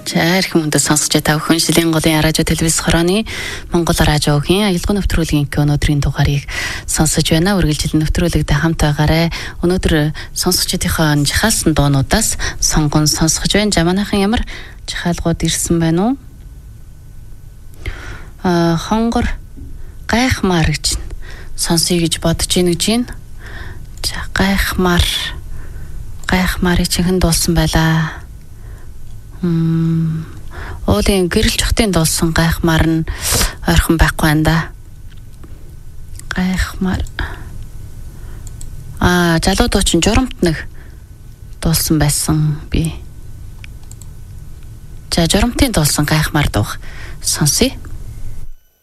Архим хүндэс сонсож та бүхэн Шилийн голын радио телевиз хорооны Монгол радиогийн аялал нэвтрүүлгийн өнөөдрийн дугаарыг сонсож байна. Үргэлжлэн нэвтрүүлэгтэй хамт байгаарай. Өнөөдөр сонсогчдийнхоо жихаалсан дуунуудаас сонгон сонсгож байна. Жамаанахан ямар жихаалгууд ирсэн байна уу? Хонгор гайхмаар гэж сонсъё гэж бодож ийн гэж байна. За гайхмаарыг чихэн дуулсан байлаа. Уулын гэрэл чухтын дуулсан гайхмаар нь ойрхон байхгүй байна да. Гайхмаар. Залуудууд чинь журамт нэг дуулсан байсан би. За журамтын дуулсан гайхмаар дуух сонсъё.